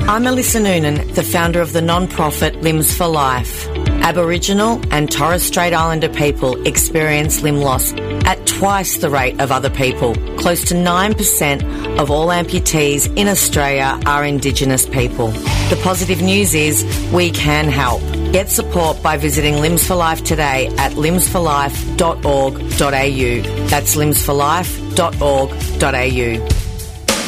I'm Alyssa Noonan, the founder of the non-profit Limbs for Life. Aboriginal and Torres Strait Islander people experience limb loss at twice the rate of other people. Close to 9% of all amputees in Australia are Indigenous people. The positive news is we can help. Get support by visiting Limbs for Life today at limbsforlife.org.au. That's limbsforlife.org.au.